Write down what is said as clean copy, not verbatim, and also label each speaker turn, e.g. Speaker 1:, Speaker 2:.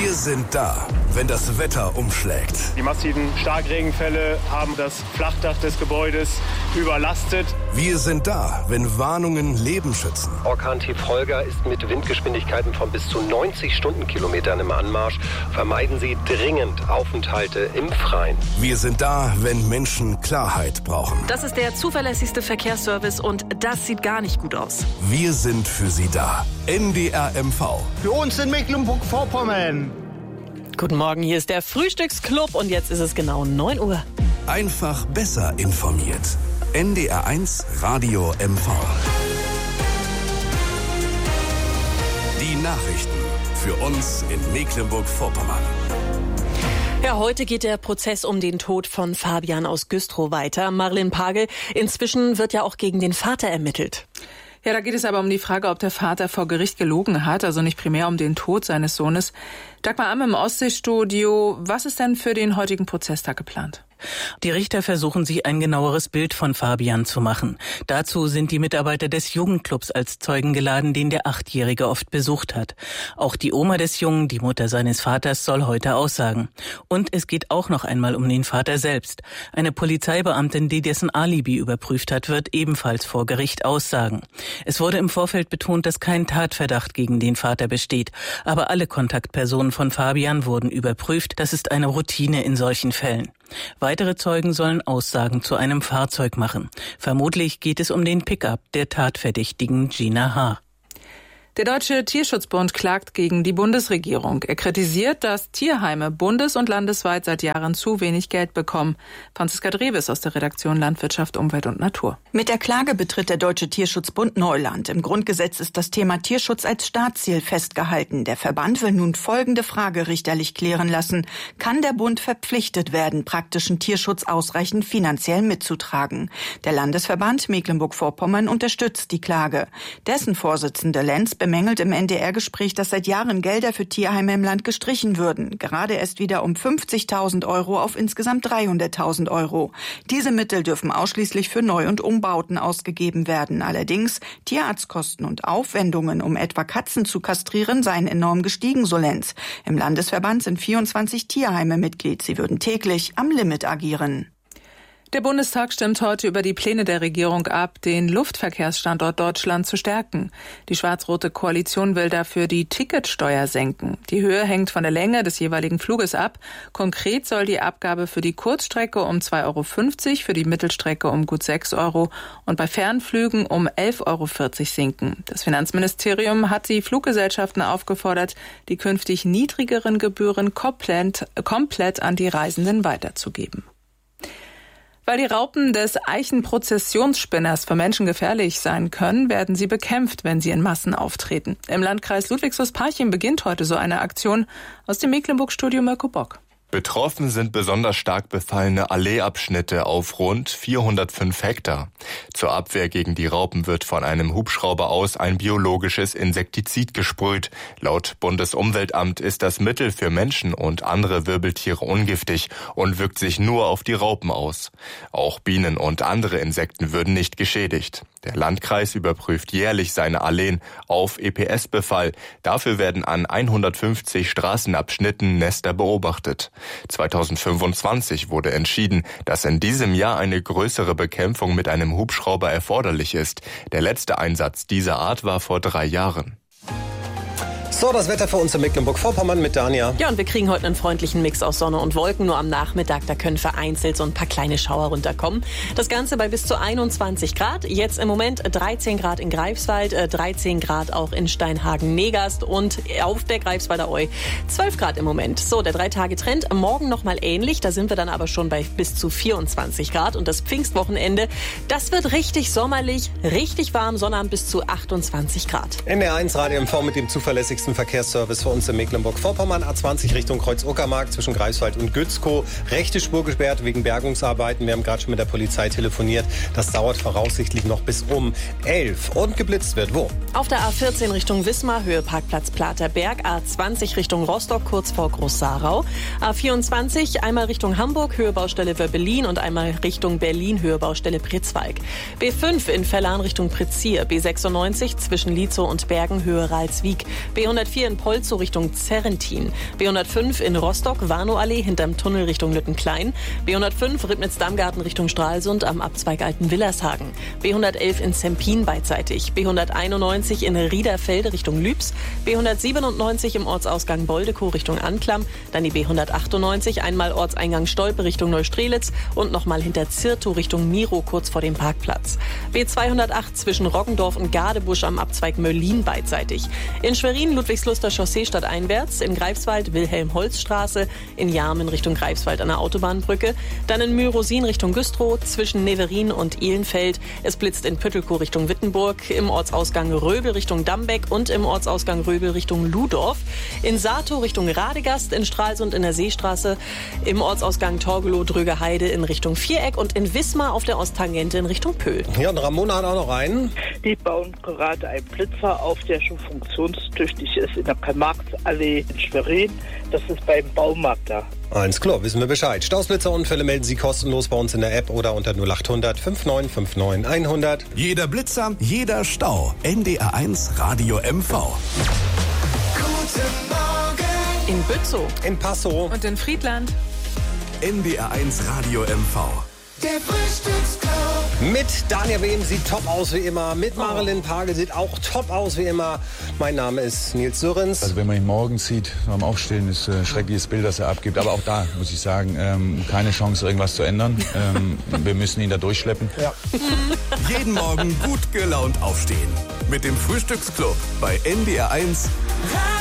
Speaker 1: Wir sind da, wenn das Wetter umschlägt.
Speaker 2: Die massiven Starkregenfälle haben das Flachdach des Gebäudes überlastet.
Speaker 1: Wir sind da, wenn Warnungen Leben schützen.
Speaker 3: Orkan-Tief Holger ist mit Windgeschwindigkeiten von bis zu 90 Stundenkilometern im Anmarsch. Vermeiden Sie dringend Aufenthalte im Freien.
Speaker 1: Wir sind da, wenn Menschen Klarheit brauchen.
Speaker 4: Das ist der zuverlässigste Verkehrsservice und das sieht gar nicht gut aus.
Speaker 1: Wir sind für Sie da. NDR MV.
Speaker 5: Für uns in Mecklenburg-Vorpommern.
Speaker 4: Guten Morgen, hier ist der Frühstücksclub und jetzt ist es genau 9 Uhr.
Speaker 1: Einfach besser informiert. NDR 1 Radio MV. Die Nachrichten für uns in Mecklenburg-Vorpommern.
Speaker 4: Ja, heute geht der Prozess um den Tod von Fabian aus Güstrow weiter. Marlin Pagel, inzwischen wird ja auch gegen den Vater ermittelt.
Speaker 6: Ja, da geht es aber um die Frage, ob der Vater vor Gericht gelogen hat, also nicht primär um den Tod seines Sohnes. Dagmar Amm im Ostseestudio, was ist denn für den heutigen Prozesstag geplant?
Speaker 7: Die Richter versuchen, sich ein genaueres Bild von Fabian zu machen. Dazu sind die Mitarbeiter des Jugendclubs als Zeugen geladen, den der 8-Jährige oft besucht hat. Auch die Oma des Jungen, die Mutter seines Vaters, soll heute aussagen. Und es geht auch noch einmal um den Vater selbst. Eine Polizeibeamtin, die dessen Alibi überprüft hat, wird ebenfalls vor Gericht aussagen. Es wurde im Vorfeld betont, dass kein Tatverdacht gegen den Vater besteht. Aber alle Kontaktpersonen von Fabian wurden überprüft. Das ist eine Routine in solchen Fällen. Weitere Zeugen sollen Aussagen zu einem Fahrzeug machen. Vermutlich geht es um den Pickup der Tatverdächtigen Gina H.
Speaker 6: Der Deutsche Tierschutzbund klagt gegen die Bundesregierung. Er kritisiert, dass Tierheime bundes- und landesweit seit Jahren zu wenig Geld bekommen. Franziska Drewes aus der Redaktion Landwirtschaft, Umwelt und Natur.
Speaker 8: Mit der Klage betritt der Deutsche Tierschutzbund Neuland. Im Grundgesetz ist das Thema Tierschutz als Staatsziel festgehalten. Der Verband will nun folgende Frage richterlich klären lassen. Kann der Bund verpflichtet werden, praktischen Tierschutz ausreichend finanziell mitzutragen? Der Landesverband Mecklenburg-Vorpommern unterstützt die Klage. Dessen Vorsitzende Lenz bemängelt im NDR-Gespräch, dass seit Jahren Gelder für Tierheime im Land gestrichen würden. Gerade erst wieder um 50.000 Euro auf insgesamt 300.000 Euro. Diese Mittel dürfen ausschließlich für Neu- und Umbauten ausgegeben werden. Allerdings Tierarztkosten und Aufwendungen, um etwa Katzen zu kastrieren, seien enorm gestiegen, so Lenz. Im Landesverband sind 24 Tierheime Mitglied. Sie würden täglich am Limit agieren.
Speaker 6: Der Bundestag stimmt heute über die Pläne der Regierung ab, den Luftverkehrsstandort Deutschland zu stärken. Die schwarz-rote Koalition will dafür die Ticketsteuer senken. Die Höhe hängt von der Länge des jeweiligen Fluges ab. Konkret soll die Abgabe für die Kurzstrecke um 2,50 Euro, für die Mittelstrecke um gut 6 Euro und bei Fernflügen um 11,40 Euro sinken. Das Finanzministerium hat die Fluggesellschaften aufgefordert, die künftig niedrigeren Gebühren komplett an die Reisenden weiterzugeben. Weil die Raupen des Eichenprozessionsspinners für Menschen gefährlich sein können, werden sie bekämpft, wenn sie in Massen auftreten. Im Landkreis Ludwigslust-Parchim beginnt heute so eine Aktion. Aus dem Mecklenburg-Studio Mirko Bock.
Speaker 9: Betroffen sind besonders stark befallene Alleeabschnitte auf rund 405 Hektar. Zur Abwehr gegen die Raupen wird von einem Hubschrauber aus ein biologisches Insektizid gesprüht. Laut Bundesumweltamt ist das Mittel für Menschen und andere Wirbeltiere ungiftig und wirkt sich nur auf die Raupen aus. Auch Bienen und andere Insekten würden nicht geschädigt. Der Landkreis überprüft jährlich seine Alleen auf EPS-Befall. Dafür werden an 150 Straßenabschnitten Nester beobachtet. 2025 wurde entschieden, dass in diesem Jahr eine größere Bekämpfung mit einem Hubschrauber erforderlich ist. Der letzte Einsatz dieser Art war vor 3 Jahren.
Speaker 10: So, das Wetter für uns in Mecklenburg-Vorpommern mit Dania.
Speaker 4: Ja, und wir kriegen heute einen freundlichen Mix aus Sonne und Wolken. Nur am Nachmittag, da können vereinzelt so ein paar kleine Schauer runterkommen. Das Ganze bei bis zu 21 Grad. Jetzt im Moment 13 Grad in Greifswald, 13 Grad auch in Steinhagen-Negast und auf der Greifswalder Eu 12 Grad im Moment. So, der 3-Tage-Trend. Morgen nochmal ähnlich. Da sind wir dann aber schon bei bis zu 24 Grad. Und das Pfingstwochenende, das wird richtig sommerlich, richtig warm. Sonnabend bis zu 28 Grad.
Speaker 10: NDR 1 Radio MV mit dem zuverlässigsten Verkehrsservice für uns in Mecklenburg-Vorpommern. A20 Richtung Kreuz-Uckermark zwischen Greifswald und Gützkow. Rechte Spur gesperrt wegen Bergungsarbeiten. Wir haben gerade schon mit der Polizei telefoniert. Das dauert voraussichtlich noch bis um 11. Und geblitzt wird wo?
Speaker 4: Auf der A14 Richtung Wismar, Höhe Parkplatz Platerberg. A20 Richtung Rostock, kurz vor Groß-Sarau. A24 einmal Richtung Hamburg, Höhe Baustelle Wöbbelin und einmal Richtung Berlin, Höhe Baustelle Pritzwalk. B5 in Vellan Richtung Pritzsier. B96 zwischen Lietzow und Bergen, Höhe Ralswiek. B B104 in Polzow Richtung Zerrentin. B105 in Rostock-Warnow-Allee hinterm Tunnel Richtung Lüttenklein. B105 Ribnitz-Damgarten Richtung Stralsund am Abzweig Altenwillershagen. B111 in Zempin beidseitig. B191 in Riederfelde Richtung Lübs. B197 im Ortsausgang Boldekow Richtung Anklam. Dann die B198 einmal Ortseingang Stolpe Richtung Neustrelitz und nochmal hinter Zirtow Richtung Miro kurz vor dem Parkplatz. B208 zwischen Roggendorf und Gadebusch am Abzweig Möllin beidseitig. In Schwerin Ludwigsluster Chaussee stadteinwärts, in Greifswald Wilhelm-Holz-Straße, in Jarmen Richtung Greifswald an der Autobahnbrücke, dann in Myrosin Richtung Güstrow, zwischen Neverin und Ehlenfeld. Es blitzt in Püttelkow Richtung Wittenburg, im Ortsausgang Röbel Richtung Dambeck und im Ortsausgang Röbel Richtung Ludorf, in Saatow Richtung Radegast, in Stralsund in der Seestraße, im Ortsausgang Torgelow-Drögerheide in Richtung Viereck und in Wismar auf der Osttangente in Richtung Pöhl.
Speaker 10: Ja, und Ramona hat auch noch einen.
Speaker 11: Die bauen gerade einen Blitzer auf, der schon funktionstüchtig ist in der Karl-Marx-Allee in Schwerin. Das ist beim Baumarkt da.
Speaker 10: Alles klar, wissen wir Bescheid. Stausblitzerunfälle melden Sie kostenlos bei uns in der App oder unter 0800 5959 100.
Speaker 1: Jeder Blitzer, jeder Stau. NDR1 Radio MV.
Speaker 5: Guten Morgen.
Speaker 4: In Bützow.
Speaker 10: In Passow.
Speaker 6: Und in Friedland.
Speaker 1: NDR1 Radio MV.
Speaker 5: Der Frühstücksclub.
Speaker 10: Mit Daniel Wehm sieht top aus wie immer. Mit Marilyn Pagel sieht auch top aus wie immer. Mein Name ist Nils Sürrens.
Speaker 12: Also wenn man ihn morgens sieht, beim Aufstehen, ist ein schreckliches Bild, das er abgibt. Aber auch da muss ich sagen, keine Chance, irgendwas zu ändern. Wir müssen ihn da durchschleppen.
Speaker 10: Ja.
Speaker 1: Jeden Morgen gut gelaunt aufstehen. Mit dem Frühstücksclub bei NDR1.